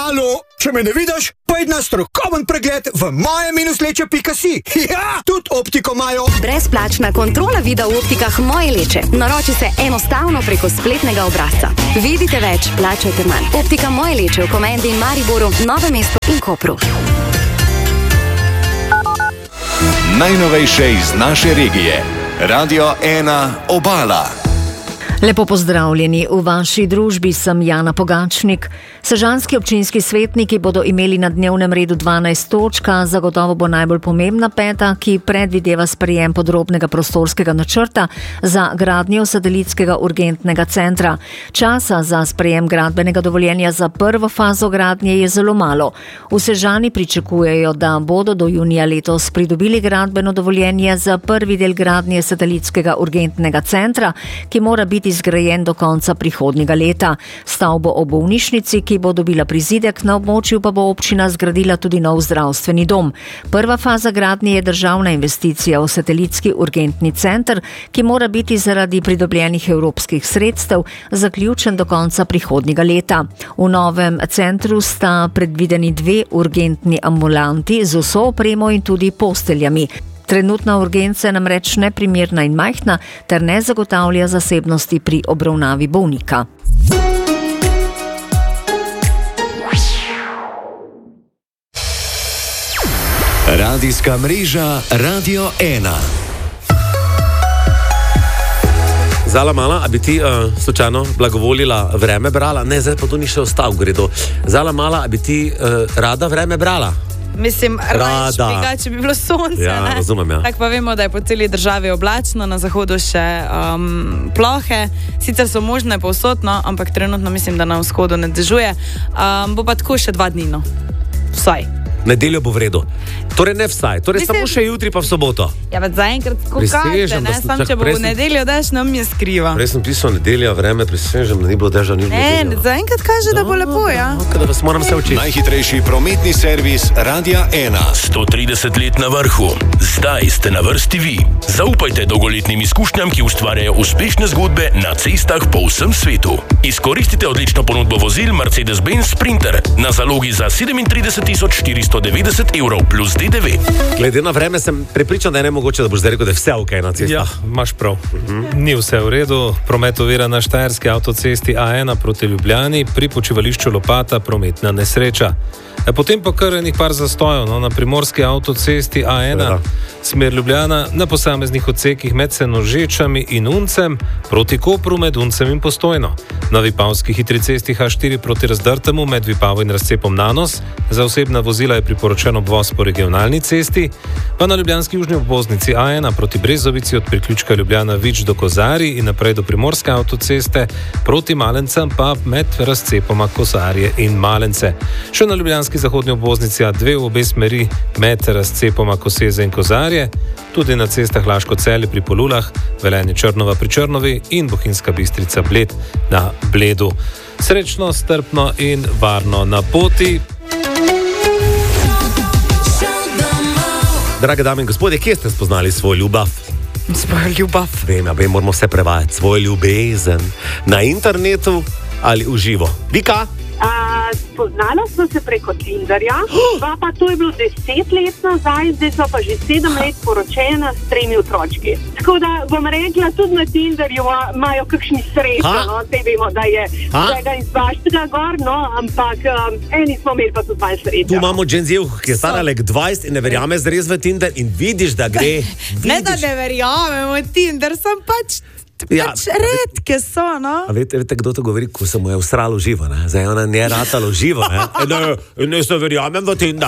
Halo, če me ne vidiš, pojd na strokoven pregled v moje-leče.si. Ja, tudi optiko imajo. Brezplačna kontrola vida v optikah Moje Leče. Naroči se enostavno preko spletnega obrazca. Vidite več, plačajte manj. Optika Moje Leče v Komendi in Mariboru, Novem mestu in Kopru. Najnovejše iz naše regije. Radio 1 Obala. Lepo pozdravljeni. V vaši družbi sem Jana Pogačnik. Sežanski občinski svetniki bodo imeli na dnevnem redu 12 točka, zagotovo bo najbolj pomembna peta, ki predvideva sprejem podrobnega prostorskega načrta za gradnjo satelitskega urgentnega centra. Časa za sprejem gradbenega dovoljenja za prvo fazo gradnje je zelo malo. V Sežani pričakujejo, da bodo do junija letos pridobili gradbeno dovoljenje za prvi del gradnje satelitskega urgentnega centra, ki mora biti zgrajen do konca prihodnjega leta. Stavbo o bolnišnici, ki bo dobila prizidek, na območju pa bo občina zgradila tudi nov zdravstveni dom. Prva faza gradnje je državna investicija v satelitski urgentni center, ki mora biti zaradi pridobljenih evropskih sredstev zaključen do konca prihodnjega leta. V novem centru sta predvideni 2 urgentni ambulanti z vso opremo in tudi posteljami. Trenutna urgenca je namreč neprimerna in majhna ter ne zagotavlja zasebnosti pri obravnavi bolnika. Radijska mreža Radio 1. Zala mala, a bi ti slučajno blagovolila vreme brala? Ne, zdaj pa to ni še ostal v gredu. Zala mala, a bi ti rada vreme brala? Mislim, raje špiga, če bi bilo sonce. Ja, razumem, ja. Tako pa vemo, da je po celi državi oblačno, na zahodu še plohe. Sicer so možne povsod, no, ampak trenutno mislim, da na vzhodu ne dežuje. Bo pa tako še 2 dni, no. Vsaj. Nedeljo bo v redu. Torej ne vsaj, torej samo še jutri pa v soboto. Ja, pa zaenkrat tako kaže, ne? Sam, če bo v nedeljo dež, nam je skriva. Prej sem pisal nedelja, vreme prisežem, da ni bilo deža, ni bilo nedeljo. Ne, zaenkrat kaže, da bo lepo, ja. Da vas moram se učiti. Najhitrejši prometni servis Radia 1. 130 let na vrhu. Zdaj ste na vrsti vi. Zaupajte dolgoletnim izkušnjam, ki ustvarjajo uspešne zgodbe na cestah po vsem svetu. Izkoristite odlično ponudbo vozil Mercedes-Benz Sprinter na zalogi za 37.490 evrov plus DDV. Glede na vreme sem prepričan, da je nemogoče, da boš zdaj rekel, da je vse ok na cestah. Ja, imaš prav. Ni vse v redu. Promet ovira na štajerski avtocesti A1 proti Ljubljani, pri počivališču Lopata prometna nesreča. Potem pa kar enih par zastojev, no, na primorski avtocesti A1, smer Ljubljana, na posameznih odsekih med Senožečami in Uncem, proti Kopru med Uncem in Postojno. Na vipavski hitri cesti H4 proti Razdrtemu med Vipavo in razcepom Nanos, za osebna vozila je priporočen obvoz po regionalni cesti, pa na ljubljanski južni obvoznici A1 proti Brezovici od priključka Ljubljana Vič do Kozarij in naprej do primorske avtoceste, proti Malencem pa med razcepoma Kozarje in Malence. Še na ljubljanski zahodni obvoznici A2 v obe smeri med razcepoma Koseze in Kozarje, tudi na cestah Laško-Celje pri Polulah, Velenje Črnova pri Črnovi in Bohinjska Bistrica Bled na Bledu. Srečno, strpno in varno na poti. Drage dame in gospodje, kje ste spoznali svoj ljubav? Svoj ljubav? Vem, moramo vse prevajati. Svoj ljubezen. Na internetu ali v živo? Vika? Spoznala smo se preko Tinderja, pa to je bilo 10 let nazaj, zdaj so pa že 7 let poročena s 3 otročki. Tako da bom rekla, tudi na Tinderju imajo kakšni srečo, no, te vemo, da je vsega in svaštega gor, no, ampak eni smo imeli pa tudi malo srečo. Tu imamo Gen Z, ki je stara like 20 in ne verjame zres v Tinder in vidiš, da gre. Ne, da ne verjamemo Tinder, sem pač redke so, no. A veste, kdo to govori, ko se mu je usralo živo, ne? Zdaj ona ne ratalo živo, ne? Ne se verjamem v Tinder.